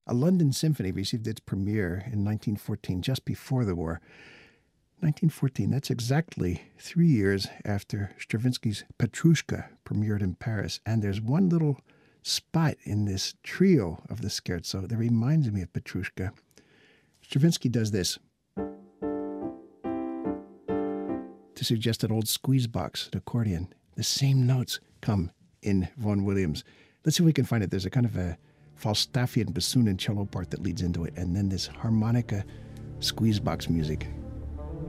A London Symphony received its premiere in 1914, just before the war. 1914, that's exactly 3 years after Stravinsky's Petrushka premiered in Paris. And there's one little spot in this trio of the scherzo that reminds me of Petrushka. Stravinsky does this to suggest an old squeeze box, an accordion. The same notes come in Vaughan Williams. Let's see if we can find it. There's a kind of a Falstaffian bassoon and cello part that leads into it, and then this harmonica squeeze box music.